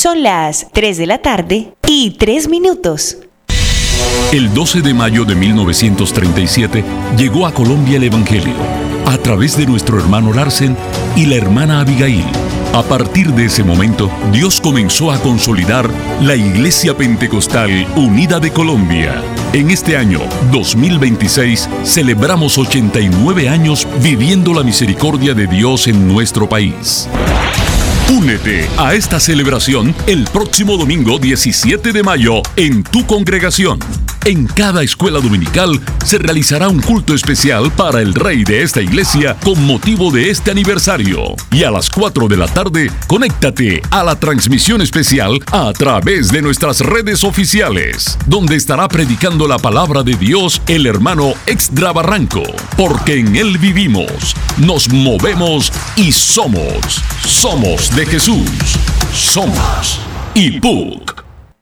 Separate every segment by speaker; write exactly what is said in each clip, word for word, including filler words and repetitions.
Speaker 1: Son las tres de la tarde y tres minutos.
Speaker 2: El doce de mayo de mil novecientos treinta y siete llegó a Colombia el Evangelio a través de nuestro hermano Larsen y la hermana Abigail. A partir de ese momento, Dios comenzó a consolidar la Iglesia Pentecostal Unida de Colombia. En este año dos mil veintiséis celebramos ochenta y nueve años viviendo la misericordia de Dios en nuestro país. Únete a esta celebración el próximo domingo diecisiete de mayo en tu congregación. En cada escuela dominical se realizará un culto especial para el rey de esta iglesia con motivo de este aniversario. Y a las cuatro de la tarde, conéctate a la transmisión especial a través de nuestras redes oficiales, donde estará predicando la palabra de Dios el hermano Exdra Barranco, porque en él vivimos, nos movemos y somos. Somos de Jesús. Somos I P U C.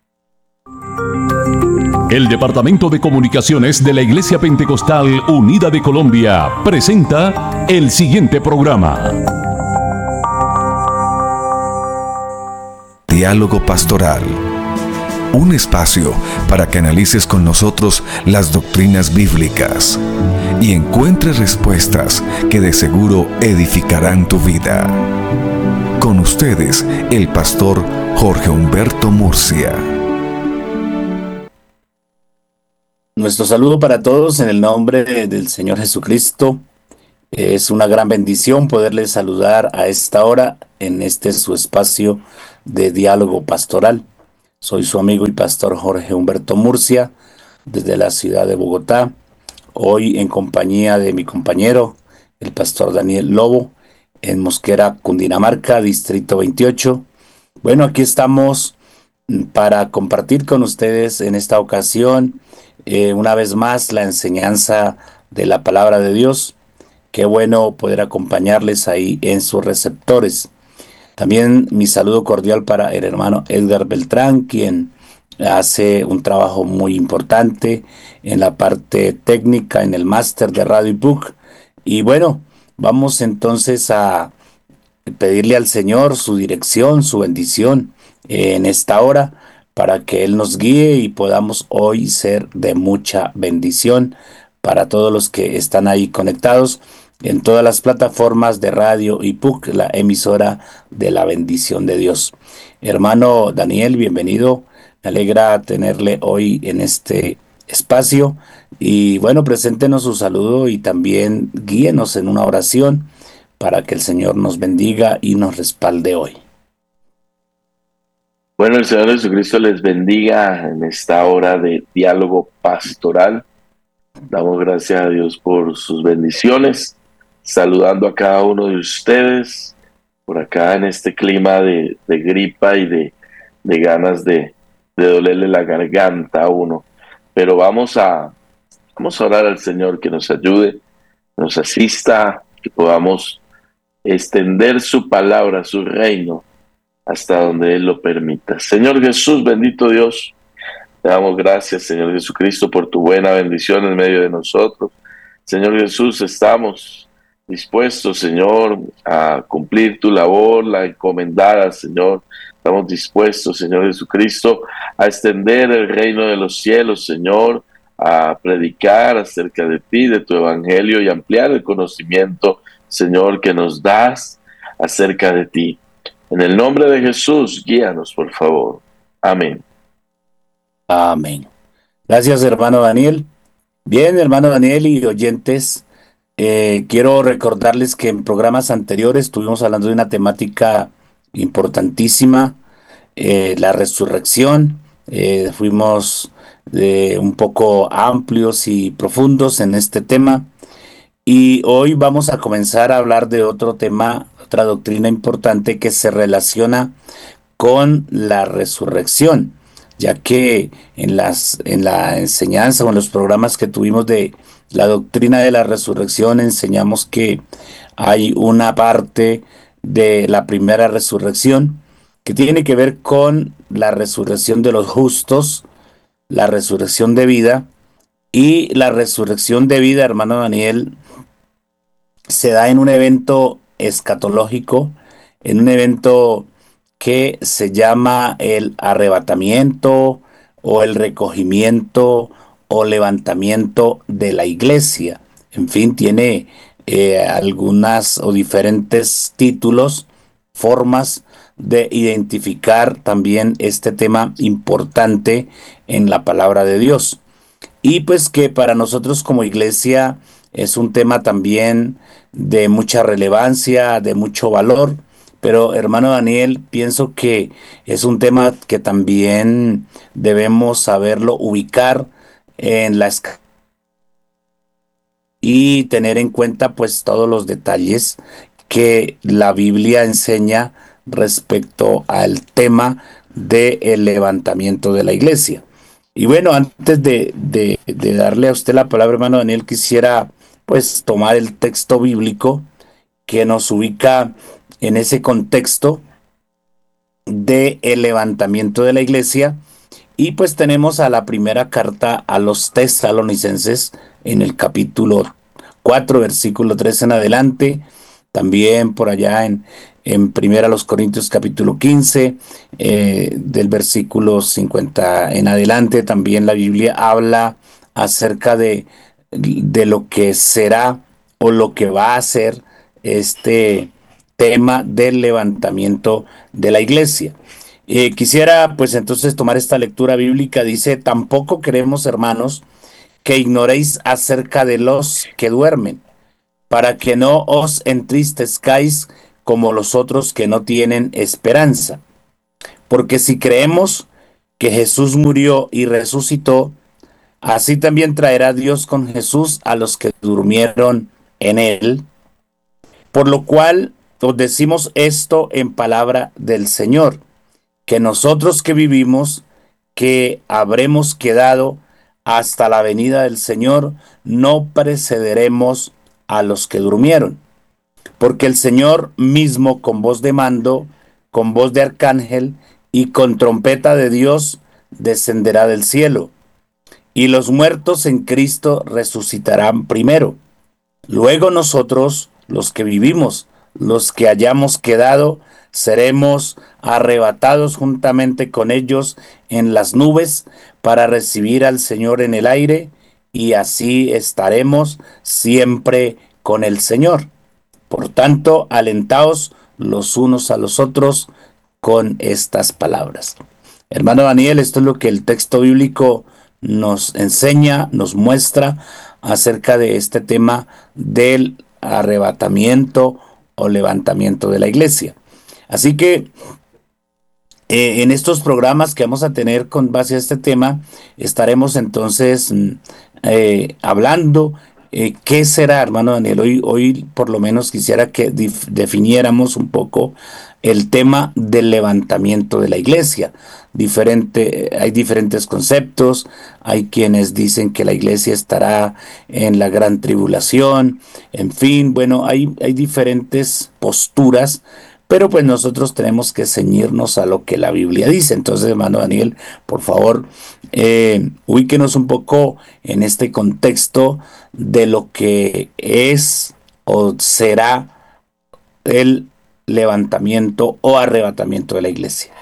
Speaker 2: El Departamento de Comunicaciones de la Iglesia Pentecostal Unida de Colombia presenta el siguiente programa.
Speaker 3: Diálogo Pastoral. Un espacio para que analices con nosotros las doctrinas bíblicas y encuentres respuestas que de seguro edificarán tu vida. Con ustedes, el pastor Jorge Humberto Murcia.
Speaker 4: Nuestro saludo para todos en el nombre del Señor Jesucristo. Es una gran bendición poderles saludar a esta hora en este su espacio de diálogo pastoral. Soy su amigo y pastor Jorge Humberto Murcia, desde la ciudad de Bogotá, hoy en compañía de mi compañero, el pastor Daniel Lobo, en Mosquera, Cundinamarca, Distrito veintiocho. Bueno, aquí estamos para compartir con ustedes en esta ocasión Eh, una vez más la enseñanza de la palabra de Dios. Qué bueno poder acompañarles ahí en sus receptores. También mi saludo cordial para el hermano Edgar Beltrán, quien hace un trabajo muy importante en la parte técnica, en el máster de Radio I P U C. Y bueno, vamos entonces a pedirle al Señor su dirección, su bendición en esta hora, para que Él nos guíe y podamos hoy ser de mucha bendición para todos los que están ahí conectados en todas las plataformas de Radio I P U C, la emisora de la bendición de Dios. Hermano Daniel, bienvenido. Me alegra tenerle hoy en este espacio. Y bueno, preséntenos su saludo y también guíenos en una oración para que el Señor nos bendiga y nos respalde hoy.
Speaker 5: Bueno, el Señor Jesucristo les bendiga en esta hora de diálogo pastoral. Damos gracias a Dios por sus bendiciones, saludando a cada uno de ustedes por acá en este clima de, de gripa y de, de ganas de, de dolerle la garganta a uno. Pero vamos a, vamos a orar al Señor que nos ayude, nos asista, que podamos extender su palabra, su reino, hasta donde Él lo permita. Señor Jesús, bendito Dios, te damos gracias, Señor Jesucristo, por tu buena bendición en medio de nosotros. Señor Jesús, estamos dispuestos, Señor, a cumplir tu labor, la encomendada, Señor. Estamos dispuestos, Señor Jesucristo, a extender el reino de los cielos, Señor, a predicar acerca de ti, de tu evangelio y ampliar el conocimiento, Señor, que nos das acerca de ti. En el nombre de Jesús, guíanos, por favor. Amén.
Speaker 4: Amén. Gracias, hermano Daniel. Bien, hermano Daniel y oyentes, eh, quiero recordarles que en programas anteriores estuvimos hablando de una temática importantísima, eh, la resurrección. Eh, fuimos eh, un poco amplios y profundos en este tema. Y hoy vamos a comenzar a hablar de otro tema, otra doctrina importante que se relaciona con la resurrección, ya que en, las, en la enseñanza o en los programas que tuvimos de la doctrina de la resurrección enseñamos que hay una parte de la primera resurrección que tiene que ver con la resurrección de los justos, la resurrección de vida, y la resurrección de vida, hermano Daniel, se da en un evento escatológico, en un evento que se llama el arrebatamiento o el recogimiento o levantamiento de la iglesia. En fin, tiene eh, algunas o diferentes títulos, formas de identificar también este tema importante en la palabra de Dios. Y pues que para nosotros como iglesia es un tema también de mucha relevancia, de mucho valor. Pero hermano Daniel, pienso que es un tema que también debemos saberlo ubicar en la escala y tener en cuenta pues todos los detalles que la Biblia enseña respecto al tema del levantamiento de la iglesia. Y bueno, antes de, de, de darle a usted la palabra, hermano Daniel, quisiera pues tomar el texto bíblico que nos ubica en ese contexto del levantamiento de la iglesia. Y pues tenemos a la primera carta a los tesalonicenses en el capítulo cuatro, versículo tres en adelante. También por allá en, en primera los Corintios capítulo quince, eh, del versículo cincuenta en adelante. También la Biblia habla acerca de, de lo que será o lo que va a ser este tema del levantamiento de la iglesia. Eh, quisiera pues entonces tomar esta lectura bíblica. Dice: tampoco queremos, hermanos, que ignoréis acerca de los que duermen, para que no os entristezcáis como los otros que no tienen esperanza. Porque si creemos que Jesús murió y resucitó, así también traerá Dios con Jesús a los que durmieron en él. Por lo cual os decimos esto en palabra del Señor, que nosotros que vivimos, que habremos quedado hasta la venida del Señor, no precederemos a los que durmieron. Porque el Señor mismo, con voz de mando, con voz de arcángel y con trompeta de Dios, descenderá del cielo. Y los muertos en Cristo resucitarán primero. Luego nosotros, los que vivimos, los que hayamos quedado, seremos arrebatados juntamente con ellos en las nubes para recibir al Señor en el aire, y así estaremos siempre con el Señor. Por tanto, alentaos los unos a los otros con estas palabras. Hermano Daniel, esto es lo que el texto bíblico nos enseña, nos muestra acerca de este tema del arrebatamiento o levantamiento de la iglesia. Así que eh, en estos programas que vamos a tener con base a este tema, estaremos entonces eh, hablando eh, qué será, hermano Daniel. Hoy, hoy por lo menos quisiera que dif- definiéramos un poco el tema del levantamiento de la iglesia. Diferente, hay diferentes conceptos. Hay quienes dicen que la iglesia estará en la gran tribulación. En fin, bueno, hay, hay diferentes posturas, pero pues nosotros tenemos que ceñirnos a lo que la Biblia dice. Entonces, hermano Daniel, por favor, eh, ubíquenos un poco en este contexto de lo que es o será el levantamiento o arrebatamiento de la iglesia.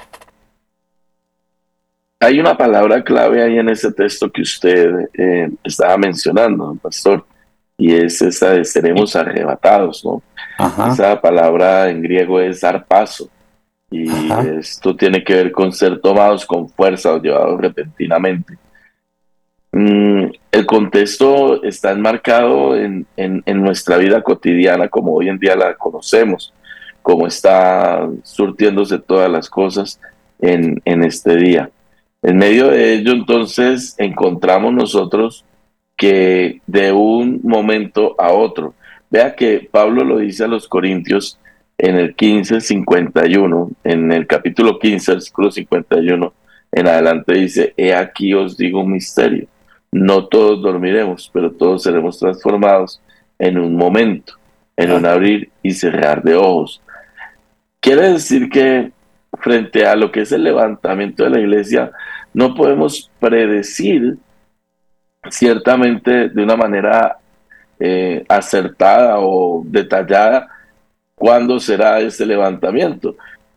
Speaker 5: Hay una palabra clave ahí en ese texto que usted eh, estaba mencionando, pastor, y es esa de seremos arrebatados, ¿no?
Speaker 4: Ajá.
Speaker 5: Esa palabra en griego es dar paso, y
Speaker 4: Ajá.
Speaker 5: esto tiene que ver con ser tomados con fuerza o llevados repentinamente. Mm, el contexto está enmarcado en, en, en nuestra vida cotidiana como hoy en día la conocemos, como está surtiéndose todas las cosas en, en este día. En medio de ello, entonces, encontramos nosotros que de un momento a otro, vea que Pablo lo dice a los Corintios en el quince cincuenta y uno, en el capítulo quince, versículo cincuenta y uno, en adelante dice: he aquí os digo un misterio, no todos dormiremos, pero todos seremos transformados en un momento, en un abrir y cerrar de ojos. Quiere decir que frente a lo que es el levantamiento de la iglesia, no podemos predecir ciertamente de una manera eh, acertada o detallada cuándo será ese levantamiento,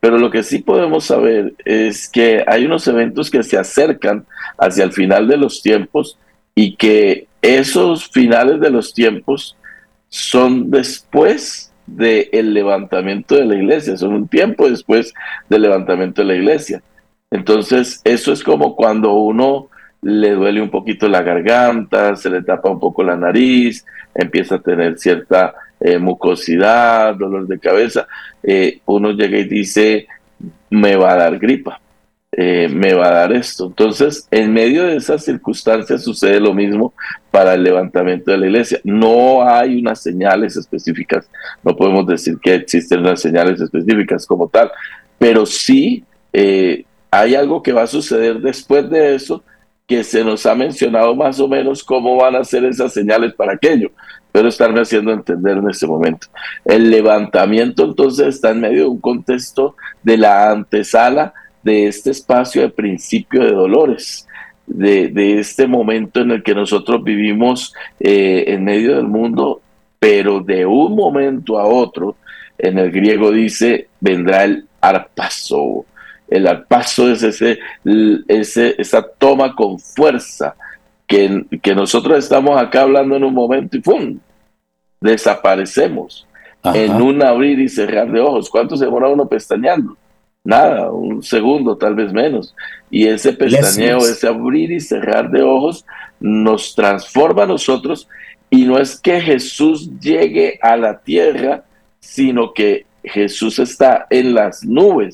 Speaker 5: Pero lo que sí podemos saber es que hay unos eventos que se acercan hacia el final de los tiempos y que esos finales de los tiempos son después del levantamiento de la iglesia, son un tiempo después del levantamiento de la iglesia. Entonces, eso es como cuando uno le duele un poquito la garganta, se le tapa un poco la nariz, empieza a tener cierta eh, mucosidad, dolor de cabeza. Eh, uno llega y dice, me va a dar gripa, eh, me va a dar esto. Entonces, en medio de esas circunstancias sucede lo mismo para el levantamiento de la iglesia. No hay unas señales específicas, no podemos decir que existen unas señales específicas como tal, pero sí eh, hay algo que va a suceder después de eso, que se nos ha mencionado más o menos cómo van a ser esas señales para aquello, pero estarme haciendo entender en este momento. El levantamiento entonces está en medio de un contexto de la antesala de este espacio de principio de dolores, de, de este momento en el que nosotros vivimos eh, en medio del mundo, pero de un momento a otro, en el griego dice, vendrá el harpazo. El harpazo es ese, ese, esa toma con fuerza que, que nosotros estamos acá hablando en un momento y ¡pum! Desaparecemos. Ajá. En un abrir y cerrar de ojos. ¿Cuánto se demora uno pestañeando? Nada, un segundo, tal vez menos. Y ese pestañeo, Lessons. ese abrir y cerrar de ojos nos transforma a nosotros, y no es que Jesús llegue a la tierra, sino que Jesús está en las nubes,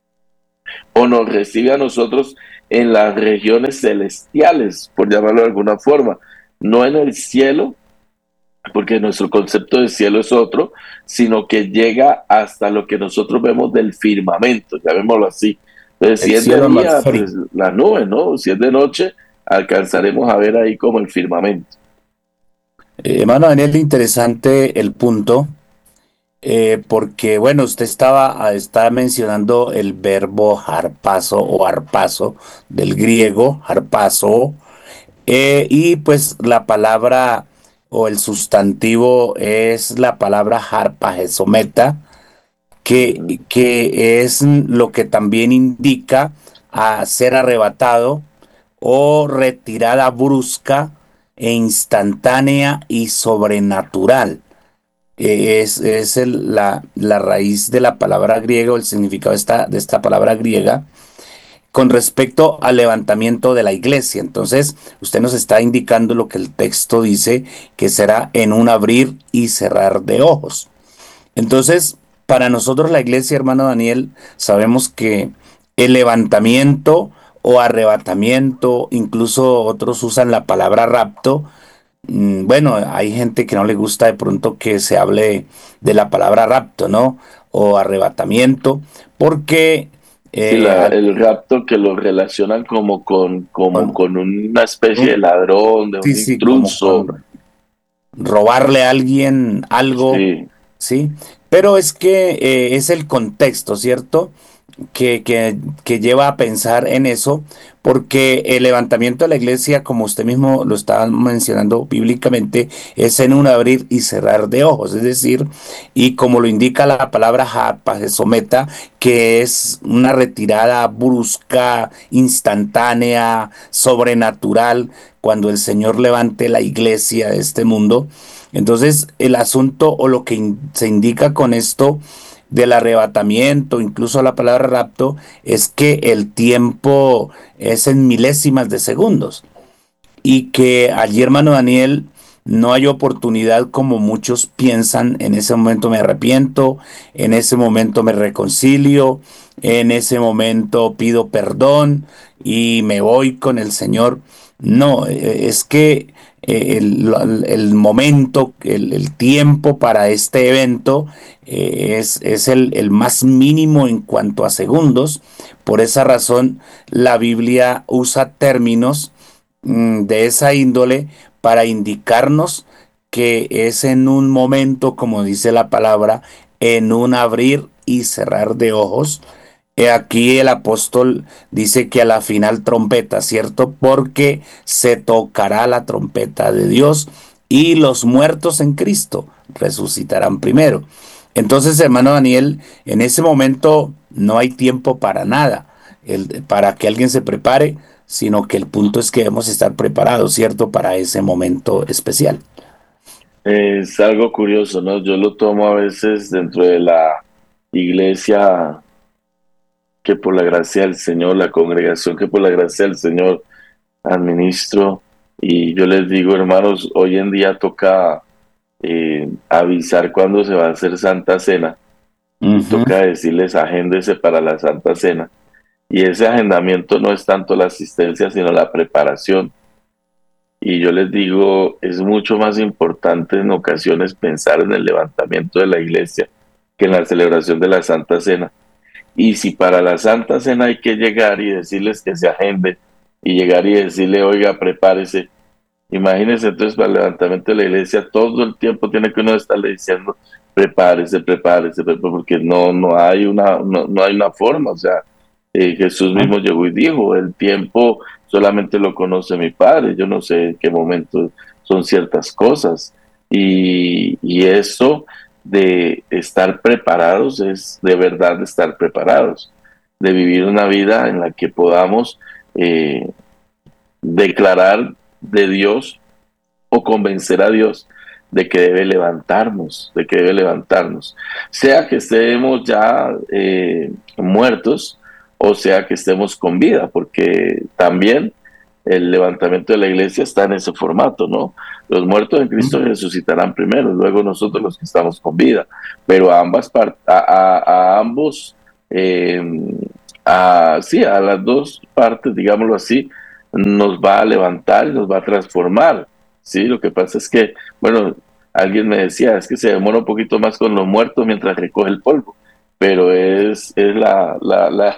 Speaker 5: o nos recibe a nosotros en las regiones celestiales, por llamarlo de alguna forma, no en el cielo, porque nuestro concepto de cielo es otro, sino que llega hasta lo que nosotros vemos del firmamento, llamémoslo así. Entonces, si es de día, pues la nube, ¿no? Si es de noche, alcanzaremos a ver ahí como el firmamento.
Speaker 4: Eh, hermano Daniel, interesante el punto. Eh, porque, bueno, usted estaba, estaba mencionando el verbo harpazo o harpazo, del griego, harpazo, eh, y pues la palabra o el sustantivo es la palabra harpagesometa, que, que es lo que también indica a ser arrebatado o retirada brusca e instantánea y sobrenatural. Es, es el, la, la raíz de la palabra griega, o el significado de esta, de esta palabra griega, con respecto al levantamiento de la iglesia. Entonces, usted nos está indicando lo que el texto dice, que será en un abrir y cerrar de ojos. Entonces, para nosotros la iglesia, hermano Daniel, sabemos que el levantamiento o arrebatamiento, incluso otros usan la palabra rapto. Bueno, hay gente que no le gusta de pronto que se hable de la palabra rapto, ¿no? O arrebatamiento, porque...
Speaker 5: Eh, sí, la, el rapto que lo relacionan como con, como con, con una especie un, de ladrón, de sí, un sí, intruso.
Speaker 4: Robarle a alguien algo, sí. ¿sí? Pero es que eh, es el contexto, ¿cierto? Que, que, que lleva a pensar en eso, porque el levantamiento de la iglesia, como usted mismo lo estaba mencionando bíblicamente, es en un abrir y cerrar de ojos, es decir, y como lo indica la palabra harpagesometa, que es una retirada brusca, instantánea, sobrenatural, cuando el Señor levante la iglesia de este mundo. Entonces, el asunto o lo que in, se indica con esto del arrebatamiento, incluso la palabra rapto, es que el tiempo es en milésimas de segundos, y que allí, hermano Daniel, no hay oportunidad como muchos piensan. En ese momento me arrepiento, en ese momento me reconcilio, en ese momento pido perdón y me voy con el Señor. No, es que el, el momento, el, el tiempo para este evento eh, es, es el, el más mínimo en cuanto a segundos. Por esa razón, la Biblia usa términos mm, de esa índole para indicarnos que es en un momento, como dice la palabra, en un abrir y cerrar de ojos. Aquí el apóstol dice que a la final trompeta, ¿cierto? Porque se tocará la trompeta de Dios y los muertos en Cristo resucitarán primero. Entonces, hermano Daniel, en ese momento no hay tiempo para nada, el, para que alguien se prepare, sino que el punto es que debemos estar preparados, ¿cierto?, para ese momento especial.
Speaker 5: Es algo curioso, ¿no? Yo lo tomo a veces dentro de la iglesia que por la gracia del Señor, la congregación que por la gracia del Señor administro, y yo les digo, hermanos, hoy en día toca eh, avisar cuándo se va a hacer Santa Cena, y
Speaker 4: Ujú.
Speaker 5: toca decirles agéndese para la Santa Cena, y ese agendamiento no es tanto la asistencia, sino la preparación. Y yo les digo, es mucho más importante en ocasiones pensar en el levantamiento de la iglesia que en la celebración de la Santa Cena. Y si para la Santa Cena hay que llegar y decirles que se agende, y llegar y decirle, oiga, prepárese, imagínense entonces para el levantamiento de la iglesia, todo el tiempo tiene que uno estarle diciendo, prepárese, prepárese, prepárese, porque no, no, hay una, no, no hay una forma, o sea, eh, Jesús mismo llegó y dijo, el tiempo solamente lo conoce mi Padre, yo no sé en qué momento son ciertas cosas, y, y eso de estar preparados es de verdad de estar preparados, de vivir una vida en la que podamos eh, declarar de Dios o convencer a Dios de que debe levantarnos, de que debe levantarnos, sea que estemos ya eh, muertos o sea que estemos con vida, porque también el levantamiento de la iglesia está en ese formato, ¿no? Los muertos en Cristo resucitarán primero, luego nosotros los que estamos con vida, pero a ambas partes, a, a, a ambos, eh, a, sí, a las dos partes, digámoslo así, nos va a levantar y nos va a transformar, ¿sí? Lo que pasa es que, bueno, alguien me decía, es que se demora un poquito más con los muertos mientras recoge el polvo, pero es, es la, la, la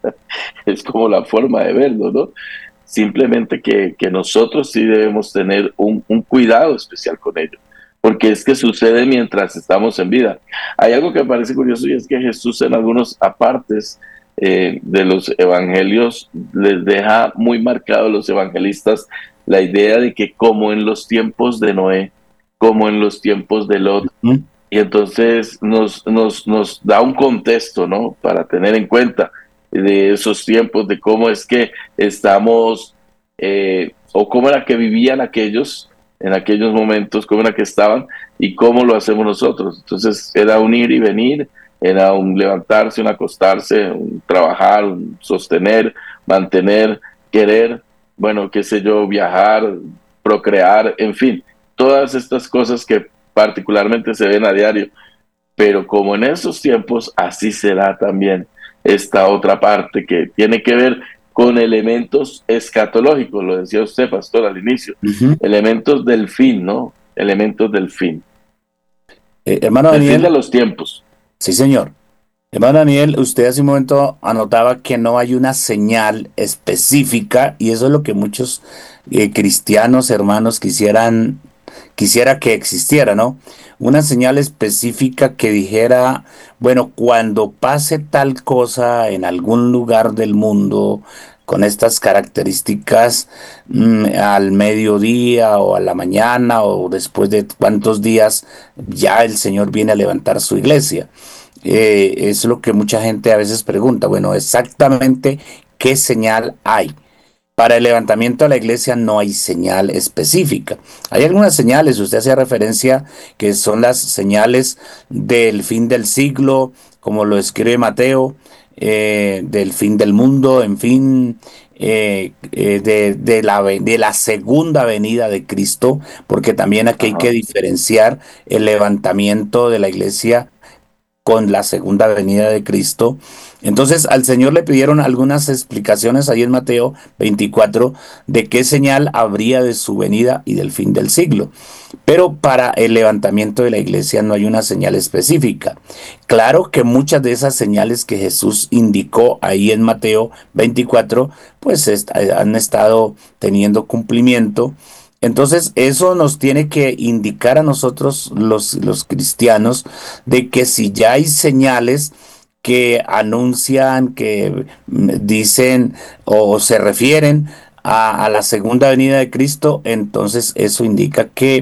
Speaker 5: es como la forma de verlo, ¿no? Simplemente que, que nosotros sí debemos tener un, un cuidado especial con ello, porque es que sucede mientras estamos en vida. Hay algo que me parece curioso y es que Jesús en algunos apartes eh, de los evangelios les deja muy marcado a los evangelistas la idea de que como en los tiempos de Noé, como en los tiempos de Lot,
Speaker 4: Ujú.
Speaker 5: y entonces nos, nos, nos da un contexto, ¿no? Para tener en cuenta de esos tiempos, de cómo es que estamos, eh, o cómo era que vivían aquellos, en aquellos momentos, cómo era que estaban y cómo lo hacemos nosotros. Entonces era un ir y venir, era un levantarse, un acostarse, un trabajar, un sostener, mantener, querer, bueno, qué sé yo, viajar, procrear, en fin, todas estas cosas que particularmente se ven a diario, pero como en esos tiempos, así será también esta otra parte que tiene que ver con elementos escatológicos, lo decía usted, pastor, al inicio,
Speaker 4: Ujú.
Speaker 5: elementos del fin, ¿no? Elementos del fin,
Speaker 4: Eh, hermano
Speaker 5: del fin de
Speaker 4: Daniel,
Speaker 5: los tiempos.
Speaker 4: sí señor. Hermano Daniel, usted hace un momento anotaba que no hay una señal específica y eso es lo que muchos eh, cristianos hermanos quisieran, quisiera que existiera, ¿no? Una señal específica que dijera, bueno, cuando pase tal cosa en algún lugar del mundo con estas características, mm, al mediodía o a la mañana o después de cuántos días ya el Señor viene a levantar su iglesia. Eh, es lo que mucha gente a veces pregunta, bueno, exactamente qué señal hay. Para el levantamiento de la iglesia no hay señal específica. Hay algunas señales, usted hacía referencia, que son las señales del fin del siglo, como lo escribe Mateo, eh, del fin del mundo, en fin, eh, eh, de, de la, ve- de la segunda venida de Cristo, porque también aquí hay que
Speaker 5: Ajá.
Speaker 4: diferenciar el levantamiento de la iglesia con la segunda venida de Cristo. Entonces al Señor le pidieron algunas explicaciones ahí en Mateo veinticuatro de qué señal habría de su venida y del fin del siglo. Pero para el levantamiento de la iglesia no hay una señal específica. Claro que muchas de esas señales que Jesús indicó ahí en Mateo veinticuatro, pues est- han estado teniendo cumplimiento. Entonces, eso nos tiene que indicar a nosotros, los, los cristianos, de que si ya hay señales que anuncian, que mm, dicen o se refieren a, a la segunda venida de Cristo, entonces eso indica que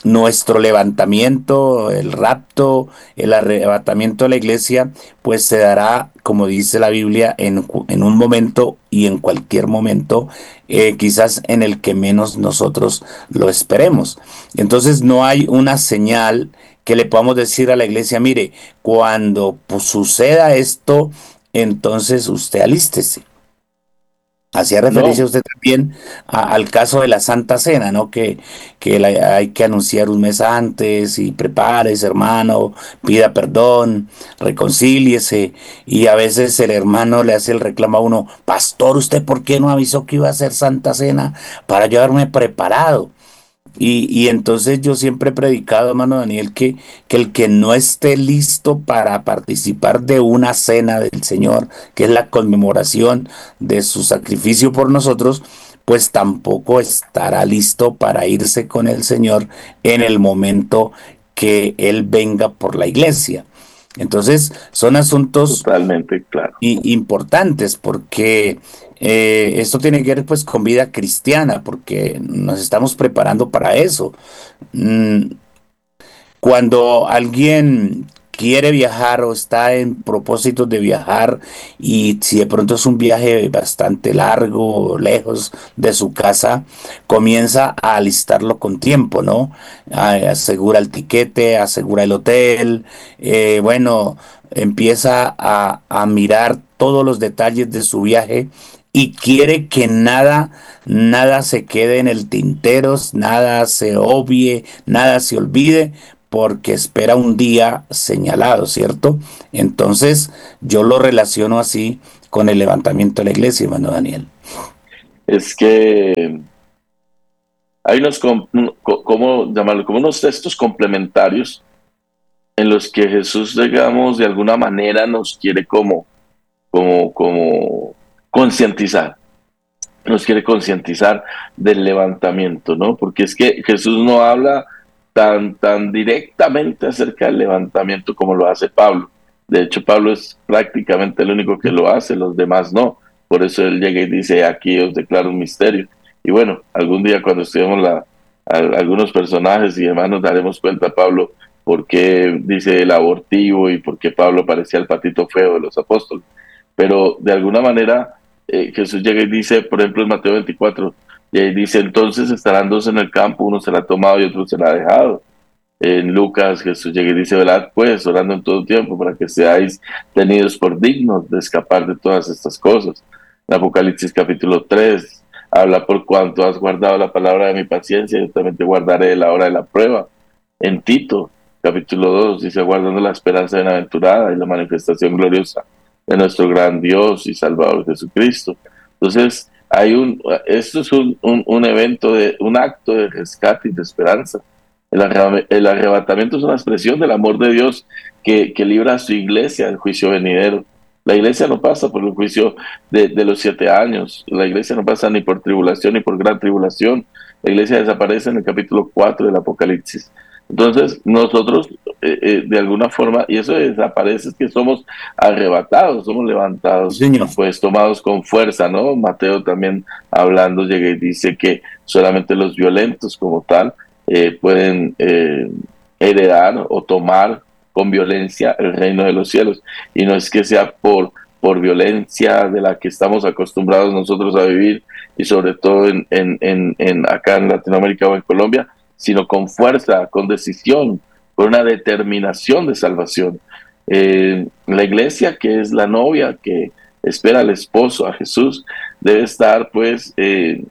Speaker 4: nuestro levantamiento, el rapto, el arrebatamiento de la iglesia, pues se dará, como dice la Biblia, en, en un momento y en cualquier momento, eh, quizás en el que menos nosotros lo esperemos. Entonces no hay una señal que le podamos decir a la iglesia, mire, cuando pues, suceda esto, entonces usted alístese. Hacía referencia
Speaker 5: No,
Speaker 4: usted también a- al caso de la Santa Cena, ¿no? Que, que la- hay que anunciar un mes antes y prepárese, hermano, pida perdón, reconcíliese. Y a veces el hermano le hace el reclamo a uno, pastor, ¿usted por qué no avisó que iba a hacer Santa Cena para yo haberme preparado? Y, y entonces yo siempre he predicado, hermano Daniel, que, que el que no esté listo para participar de una cena del Señor, que es la conmemoración de su sacrificio por nosotros, pues tampoco estará listo para irse con el Señor en el momento que Él venga por la iglesia. Entonces, son asuntos
Speaker 5: totalmente claro.
Speaker 4: y importantes porque eh, esto tiene que ver pues con vida cristiana porque nos estamos preparando para eso. Mm, Cuando alguien quiere viajar o está en propósitos de viajar y si de pronto es un viaje bastante largo, lejos de su casa, comienza a alistarlo con tiempo, ¿no? A- Asegura el tiquete, asegura el hotel, eh, bueno, empieza a, a mirar todos los detalles de su viaje y quiere que nada, nada se quede en el tintero, nada se obvie, nada se olvide, porque espera un día señalado, ¿cierto? Entonces, yo lo relaciono así con el levantamiento de la iglesia, hermano Daniel.
Speaker 5: Es que hay unos, com- co- ¿cómo llamarlo? Como unos textos complementarios en los que Jesús, digamos, de alguna manera nos quiere como, como, como concientizar, nos quiere concientizar del levantamiento, ¿no? Porque es que Jesús no habla tan, tan directamente acerca del levantamiento como lo hace Pablo. De hecho, Pablo es prácticamente el único que lo hace, los demás no. Por eso él llega y dice, aquí os declaro un misterio. Y bueno, algún día cuando estudiemos la, a- algunos personajes y demás nos daremos cuenta, Pablo, por qué dice el abortivo y por qué Pablo parecía el patito feo de los apóstoles. Pero de alguna manera eh, Jesús llega y dice, por ejemplo, en Mateo veinticuatro, y ahí dice, entonces estarán dos en el campo, uno será tomado y otro será dejado. En Lucas, Jesús llega y dice, velad pues, orando en todo tiempo, para que seáis tenidos por dignos de escapar de todas estas cosas. En Apocalipsis capítulo tres, habla por cuanto has guardado la palabra de mi paciencia, yo también te guardaré de la hora de la prueba. En Tito, capítulo dos, dice, guardando la esperanza bienaventurada y la manifestación gloriosa de nuestro gran Dios y Salvador Jesucristo. Entonces, hay un, esto es un, un, un evento, de, un acto de rescate y de esperanza. El, arre, el arrebatamiento es una expresión del amor de Dios que, que libra a su iglesia del juicio venidero. La iglesia no pasa por el juicio de, de los siete años, la iglesia no pasa ni por tribulación ni por gran tribulación, la iglesia desaparece en el capítulo cuatro del Apocalipsis. Entonces, nosotros, eh, eh, de alguna forma, y eso desaparece, es que somos arrebatados, somos
Speaker 4: Sí,
Speaker 5: levantados,
Speaker 4: señor.
Speaker 5: pues tomados con fuerza, ¿no? Mateo también hablando llega y dice que solamente los violentos como tal eh, pueden eh, heredar o tomar con violencia el reino de los cielos. Y no es que sea por, por violencia de la que estamos acostumbrados nosotros a vivir, y sobre todo en, en, en, en acá en Latinoamérica o en Colombia, sino con fuerza, con decisión, con una determinación de salvación. Eh, la iglesia, que es la novia que espera al esposo, a Jesús, debe estar pues eh,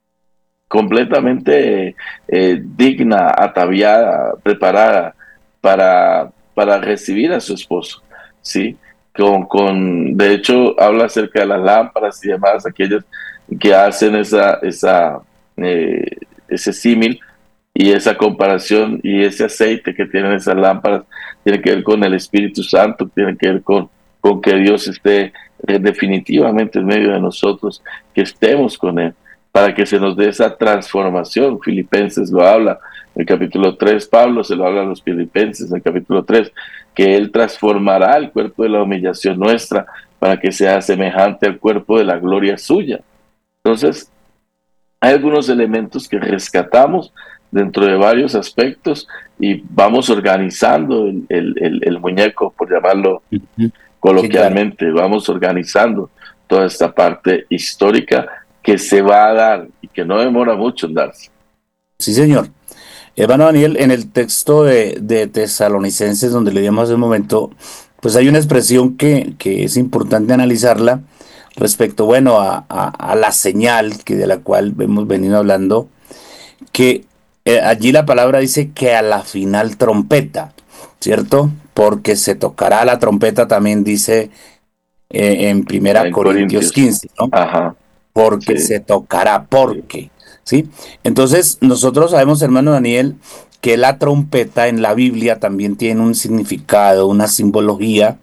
Speaker 5: completamente eh, digna, ataviada, preparada para, para recibir a su esposo, ¿sí? Con, con, de hecho, habla acerca de las lámparas y demás, aquellas que hacen esa, esa, eh, ese símil y esa comparación y ese aceite que tienen esas lámparas tiene que ver con el Espíritu Santo, tiene que ver con, con que Dios esté eh, definitivamente en medio de nosotros, que estemos con Él, para que se nos dé esa transformación. Filipenses lo habla en el capítulo tres, Pablo se lo habla a los filipenses en el capítulo tres, que Él transformará el cuerpo de la humillación nuestra para que sea semejante al cuerpo de la gloria suya. Entonces, hay algunos elementos que rescatamos dentro de varios aspectos y vamos organizando el, el, el, el muñeco, por llamarlo
Speaker 4: Ujú.
Speaker 5: coloquialmente, sí, claro. Vamos organizando toda esta parte histórica que se va a dar y que no demora mucho en darse.
Speaker 4: Sí, señor. Hermano Daniel, en el texto de, de Tesalonicenses, donde leíamos hace un momento, pues hay una expresión que, que es importante analizarla respecto, bueno, a, a, a la señal que de la cual hemos venido hablando, que eh, allí la palabra dice que a la final trompeta, ¿cierto? Porque se tocará la trompeta, también dice eh, en Primera
Speaker 5: En
Speaker 4: Corintios
Speaker 5: Corintios.
Speaker 4: quince, ¿no?
Speaker 5: Ajá.
Speaker 4: Porque
Speaker 5: Sí.
Speaker 4: se tocará, porque, ¿sí? Entonces, nosotros sabemos, hermano Daniel, que la trompeta en la Biblia también tiene un significado, una simbología,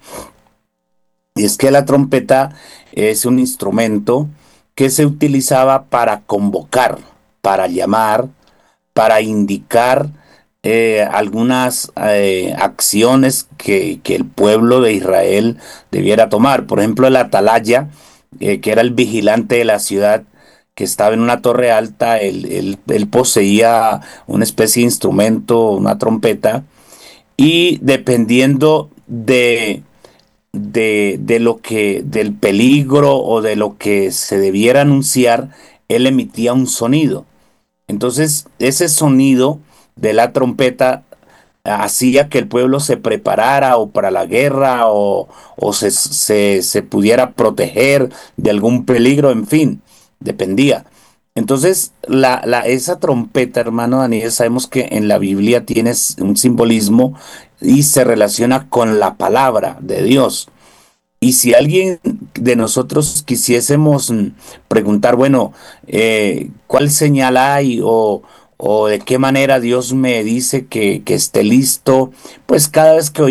Speaker 4: y es que la trompeta es un instrumento que se utilizaba para convocar, para llamar, para indicar eh, algunas eh, acciones que, que el pueblo de Israel debiera tomar. Por ejemplo, el atalaya, eh, que era el vigilante de la ciudad, que estaba en una torre alta, él, él, él poseía una especie de instrumento, una trompeta, y dependiendo de, de, de lo que, del peligro o de lo que se debiera anunciar, él emitía un sonido. Entonces, ese sonido de la trompeta hacía que el pueblo se preparara o para la guerra o, o se, se, se pudiera proteger de algún peligro, en fin, dependía. Entonces, la, la, esa trompeta, hermano Daniel, sabemos que en la Biblia tiene un simbolismo y se relaciona con la palabra de Dios. Y si alguien de nosotros quisiésemos mm, preguntar, bueno, eh, ¿cuál señal hay o, o de qué manera Dios me dice que, que esté listo? Pues cada vez que